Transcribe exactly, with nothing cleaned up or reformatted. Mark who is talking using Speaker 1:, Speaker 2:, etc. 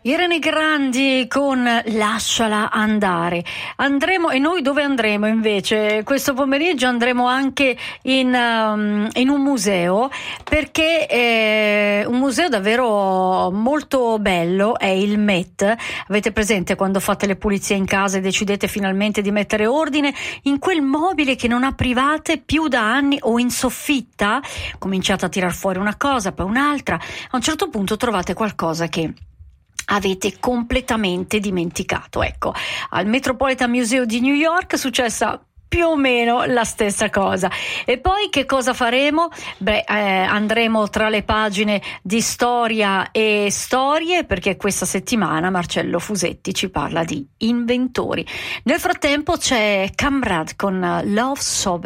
Speaker 1: Irene Grandi con Lasciala andare. Andremo, e noi dove andremo invece? Questo pomeriggio andremo anche in, um, in un museo, perché è un museo davvero molto bello, è il Met. Avete presente quando fate le pulizie in casa e decidete finalmente di mettere ordine in quel mobile che non aprivate più da anni, o in soffitta? Cominciate a tirar fuori una cosa, poi un'altra. A un certo punto trovate qualcosa che avete completamente dimenticato. Ecco, al Metropolitan Museum di New York è successa più o meno la stessa cosa. E poi che cosa faremo? Beh, eh, andremo tra le pagine di storia e storie, perché questa settimana Marcello Fusetti ci parla di inventori. Nel frattempo c'è Kamrad con Love Sober.